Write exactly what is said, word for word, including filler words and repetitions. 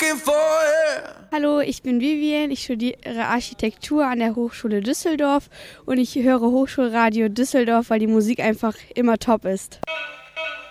looking for her. Hallo, ich bin Vivian, ich studiere Architektur an der Hochschule Düsseldorf und ich höre Hochschulradio Düsseldorf, weil die Musik einfach immer top ist.